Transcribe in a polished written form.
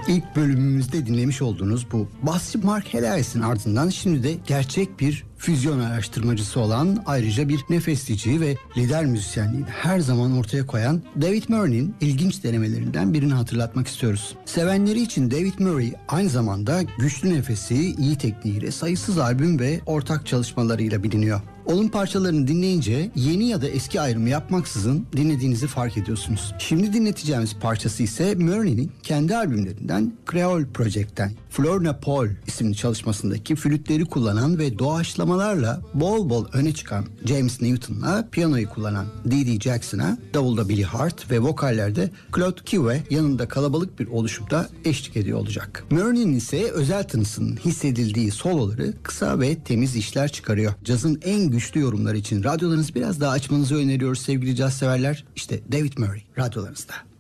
İlk bölümümüzde dinlemiş olduğunuz bu basçı Mark Hellies'in ardından şimdi de gerçek bir füzyon araştırmacısı olan, ayrıca bir nefeslici ve lider müzisyenliğini her zaman ortaya koyan David Murray'nin ilginç denemelerinden birini hatırlatmak istiyoruz. Sevenleri için David Murray aynı zamanda güçlü nefesi, iyi tekniğiyle sayısız albüm ve ortak çalışmalarıyla biliniyor. Onun parçalarını dinleyince yeni ya da eski ayrımı yapmaksızın dinlediğinizi fark ediyorsunuz. Şimdi dinleteceğimiz parçası ise Murray'nin kendi albümlerinden Creole Project'ten Flor Paul isimli çalışmasındaki flütleri kullanan ve doğaçlamalarla bol bol öne çıkan James Newton'la piyanoyu kullanan Dee Jackson'a, davulda Billy Hart ve vokallerde Claude Kiwe yanında kalabalık bir oluşumda eşlik ediyor olacak. Murray'nin ise özel tınısının hissedildiği soloları kısa ve temiz işler çıkarıyor. Cazın en güçlü yorumları için radyolarınızı biraz daha açmanızı öneriyoruz sevgili caz severler. İşte David Murray radyolarınızda.